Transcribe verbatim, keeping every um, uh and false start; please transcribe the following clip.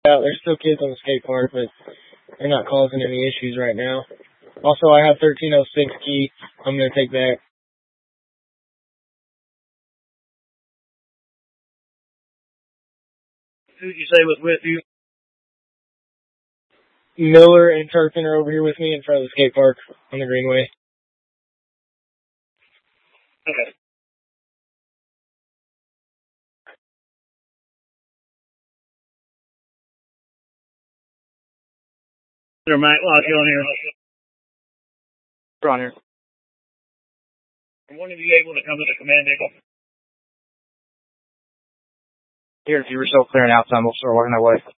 out. There's still kids on the skate park, but they're not causing any issues right now. Also, I have thirteen oh six key. I'm going to take that. Who did you say was with you? Miller and Turpin are over here with me in front of the skate park on the Greenway. Okay. There, Mike, while you're on here. You're on here. Are one of you able to come to the command vehicle? Here, if you were still clearing out time, we'll start walking that way.